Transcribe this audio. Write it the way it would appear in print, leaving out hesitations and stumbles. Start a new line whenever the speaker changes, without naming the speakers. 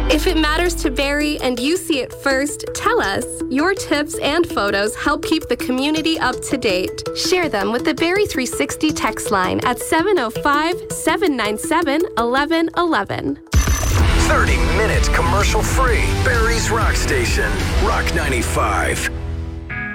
If it matters to Barrie and you see it first, tell us. Your tips and photos help keep the community up to date. Share them with the Barrie 360 text line at 705-797-1111.
30 minutes commercial free. Barrie's Rock Station. Rock 95.